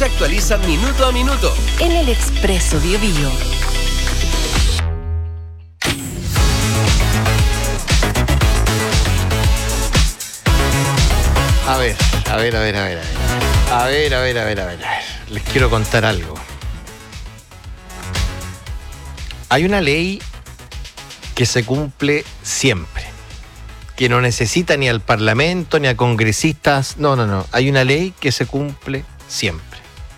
se actualiza minuto a minuto en el Expreso BioBio. A ver. Les quiero contar algo. Hay una ley que se cumple siempre, que no necesita ni al Parlamento ni a congresistas. No. Hay una ley que se cumple siempre.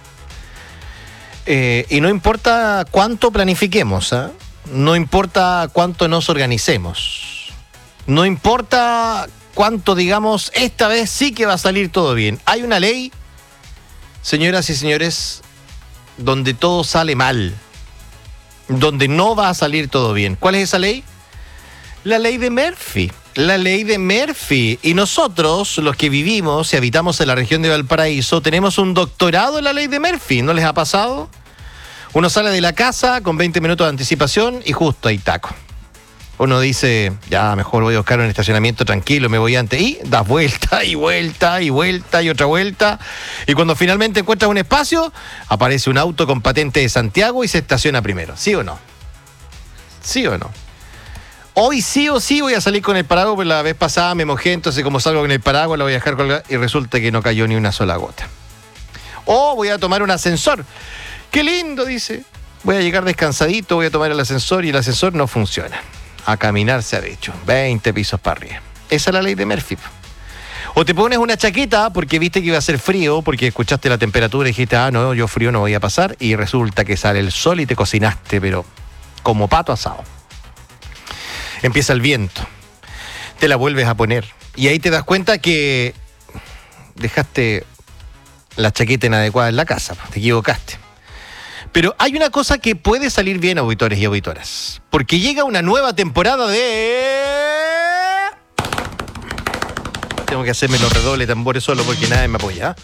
Y no importa cuánto planifiquemos, ¿eh? No importa cuánto nos organicemos, no importa cuánto digamos, esta vez sí que va a salir todo bien. Hay una ley, señoras y señores, donde todo sale mal, donde no va a salir todo bien. ¿Cuál es esa ley? La ley de Murphy. La ley de Murphy. Y nosotros, los que vivimos y habitamos en la región de Valparaíso, tenemos un doctorado en la ley de Murphy. ¿No les ha pasado? Uno sale de la casa con 20 minutos de anticipación y justo hay taco. Uno dice, ya, mejor voy a buscar un estacionamiento tranquilo, me voy antes. Y das vuelta y vuelta y vuelta y otra vuelta. Y cuando finalmente encuentras un espacio, aparece un auto con patente de Santiago y se estaciona primero. ¿Sí o no? ¿Sí o no? Hoy sí o sí voy a salir con el paraguas, porque la vez pasada me mojé, entonces como salgo con el paraguas la voy a dejar colgada y resulta que no cayó ni una sola gota. O voy a tomar un ascensor. ¡Qué lindo!, dice. Voy a llegar descansadito, voy a tomar el ascensor y el ascensor no funciona. A caminar se ha dicho, 20 pisos para arriba. Esa es la ley de Murphy. O te pones una chaqueta porque viste que iba a hacer frío, porque escuchaste la temperatura y dijiste, no, yo frío no voy a pasar, y resulta que sale el sol y te cocinaste, pero como pato asado. Empieza el viento, te la vuelves a poner, y ahí te das cuenta que dejaste la chaqueta inadecuada en la casa, te equivocaste. Pero hay una cosa que puede salir bien, auditores y auditoras, porque llega una nueva temporada de... Tengo que hacerme los redobles tambores solo porque nadie me apoya.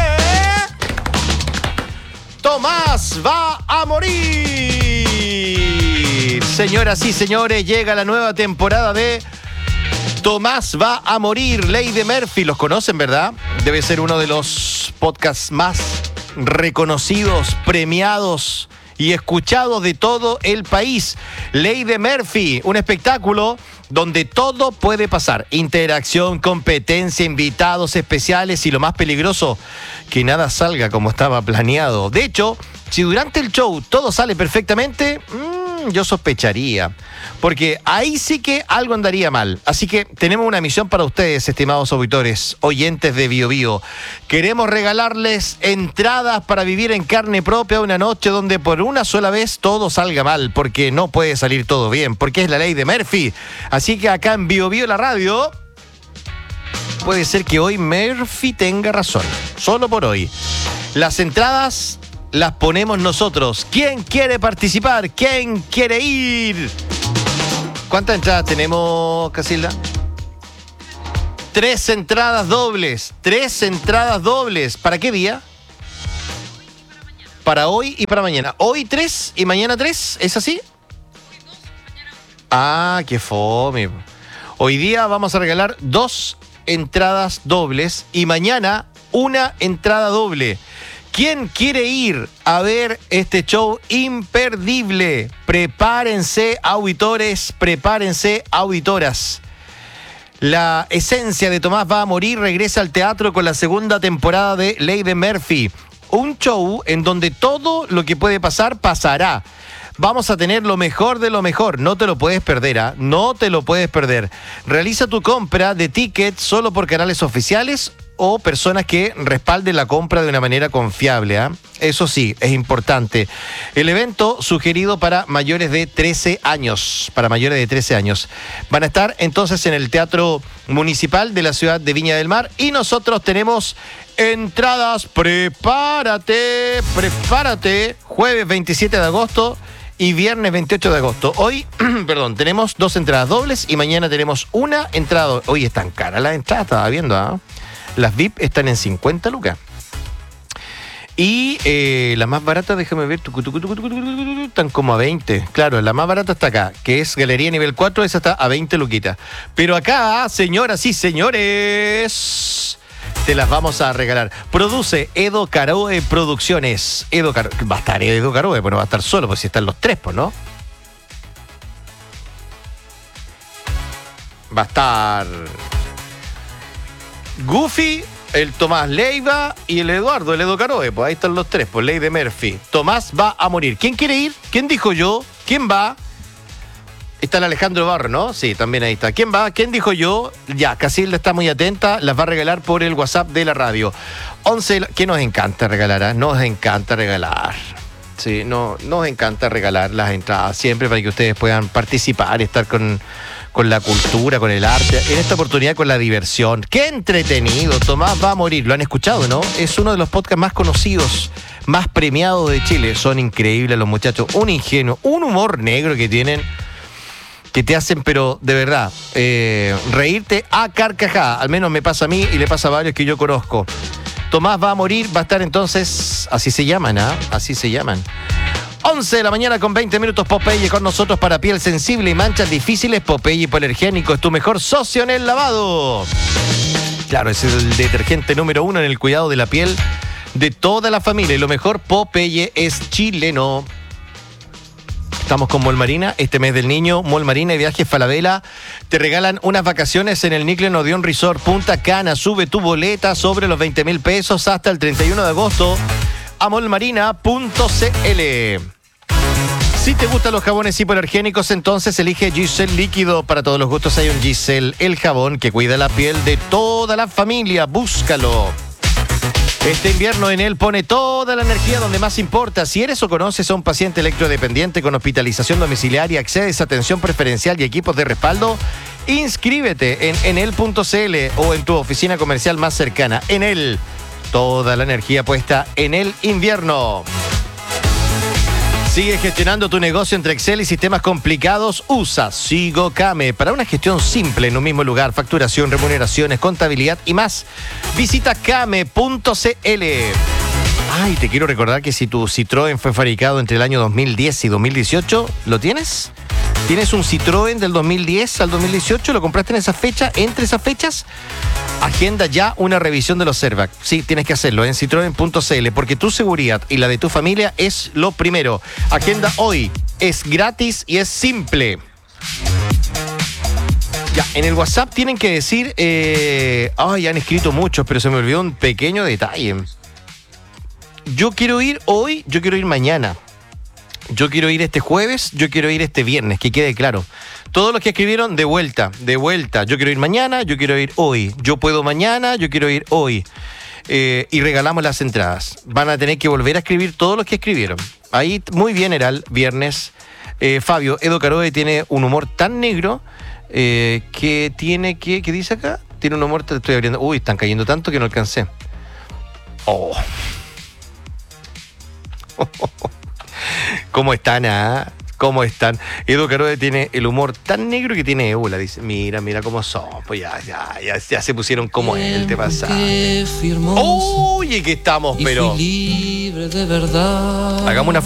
Tomás va a morir. Señoras y señores, llega la nueva temporada de Tomás va a morir, Ley de Murphy. Los conocen, ¿verdad? Debe ser uno de los podcasts más reconocidos, premiados y escuchados de todo el país. Ley de Murphy, un espectáculo donde todo puede pasar. Interacción, competencia, invitados especiales y lo más peligroso, que nada salga como estaba planeado. De hecho, si durante el show todo sale perfectamente, yo sospecharía, porque ahí sí que algo andaría mal. Así que tenemos una misión para ustedes, estimados auditores, oyentes de BioBio. Queremos regalarles entradas para vivir en carne propia una noche donde por una sola vez todo salga mal, porque no puede salir todo bien, porque es la ley de Murphy. Así que acá en BioBio, la radio, puede ser que hoy Murphy tenga razón, solo por hoy. Las entradas las ponemos nosotros. ¿Quién quiere participar? ¿Quién quiere ir? ¿Cuántas entradas tenemos, Casilda? 3 entradas dobles. 3 entradas dobles. ¿Para qué día? Para hoy y para mañana. Hoy 3 y mañana 3. ¿Es así? Ah, qué fome. Hoy día vamos a regalar 2 entradas dobles y mañana 1 entrada doble. ¿Quién quiere ir a ver este show imperdible? Prepárense, auditores, prepárense, auditoras. La esencia de Tomás va a morir regresa al teatro con la segunda temporada de Ley de Murphy. Un show en donde todo lo que puede pasar, pasará. Vamos a tener lo mejor de lo mejor. No te lo puedes perder, ¿ah? No te lo puedes perder. Realiza tu compra de tickets solo por canales oficiales o personas que respalden la compra de una manera confiable, ¿eh? Eso sí, es importante. El evento sugerido para mayores de 13 años. Para mayores de 13 años. Van a estar entonces en el Teatro Municipal de la ciudad de Viña del Mar. Y nosotros tenemos entradas. Prepárate. Jueves 27 de agosto y viernes 28 de agosto. Hoy, tenemos 2 entradas dobles y mañana tenemos 1 entrada. Hoy están caras las entradas, estaba viendo, ¿ah? Las VIP están en 50 lucas. Y la más barata, déjame ver, están como a 20. Claro, la más barata está acá, que es Galería Nivel 4, esa está a 20 luquitas. Pero acá, señoras y señores, te las vamos a regalar. Produce Edo Caroe Producciones. Va a estar Edo Caroe, pero no va a estar solo, pues si están los tres, pues, ¿no? Va a estar Goofy, el Tomás Leiva y el Eduardo, el Edo Caroe. Pues ahí están los tres, pues Ley de Murphy. Tomás va a morir. ¿Quién quiere ir? ¿Quién dijo yo? ¿Quién va? Está el Alejandro Barro, ¿no? Sí, también ahí está. ¿Quién va? ¿Quién dijo yo? Ya, Casilda está muy atenta. Las va a regalar por el WhatsApp de la radio. 11, que nos encanta regalar, ¿eh? Nos encanta regalar. Sí, nos encanta regalar las entradas siempre para que ustedes puedan participar y estar con la cultura, con el arte. En esta oportunidad con la diversión. ¡Qué entretenido! Tomás va a morir. Lo han escuchado, ¿no? Es uno de los podcasts más conocidos, más premiados de Chile. Son increíbles los muchachos. Un ingenuo, un humor negro que tienen, que te hacen, pero de verdad, reírte a carcajada. Al menos me pasa a mí y le pasa a varios que yo conozco. Tomás va a morir, va a estar entonces, así se llaman, ¿ah? Así se llaman. 11 de la mañana con 20 minutos, Popeye con nosotros para piel sensible y manchas difíciles. Popeye Hipoalergénico es tu mejor socio en el lavado. Claro, es el detergente número 1 en el cuidado de la piel de toda la familia. Y lo mejor, Popeye es chileno. Estamos con Mall Marina, este mes del niño, Mall Marina y Viajes Falabella te regalan unas vacaciones en el Nickel Odeon Resort Punta Cana. Sube tu boleta sobre los 20,000 pesos hasta el 31 de agosto a mallmarina.cl. Si te gustan los jabones hipoalergénicos, entonces elige Giselle Líquido. Para todos los gustos hay un Giselle, el jabón que cuida la piel de toda la familia. Búscalo. Este invierno Enel pone toda la energía donde más importa. Si eres o conoces a un paciente electrodependiente con hospitalización domiciliaria, accedes a atención preferencial y equipos de respaldo, inscríbete en enel.cl o en tu oficina comercial más cercana. Enel, toda la energía puesta en el invierno. Sigue gestionando tu negocio entre Excel y sistemas complicados. Usa SigoCame para una gestión simple en un mismo lugar. Facturación, remuneraciones, contabilidad y más. Visita came.cl. Ay, te quiero recordar que si tu Citroën fue fabricado entre el año 2010 y 2018, ¿lo tienes? ¿Tienes un Citroën del 2010 al 2018? ¿Lo compraste en esa fecha? ¿Entre esas fechas? Agenda ya una revisión de los Cervac. Sí, tienes que hacerlo en citroen.cl porque tu seguridad y la de tu familia es lo primero. Agenda hoy. Es gratis y es simple. Ya, en el WhatsApp tienen que decir... han escrito muchos, pero se me olvidó un pequeño detalle. Yo quiero ir hoy, yo quiero ir mañana. Yo quiero ir este jueves, yo quiero ir este viernes, que quede claro. Todos los que escribieron, de vuelta. Yo quiero ir mañana, yo quiero ir hoy. Yo puedo mañana, yo quiero ir hoy. Y regalamos las entradas. Van a tener que volver a escribir todos los que escribieron. Ahí, muy bien, era el viernes. Fabio, Edo Caroe tiene un humor tan negro que tiene que... ¿Qué dice acá? Tiene un humor... Te estoy abriendo. Uy, están cayendo tanto que no alcancé. Oh. ¿Cómo están, ah? ¿Cómo están? Edo Caroe tiene el humor tan negro que tiene ébola. Dice, mira cómo son. Pues ya se pusieron como él, te pasa. Oye, que estamos, pero... Libre de verdad. Hagamos una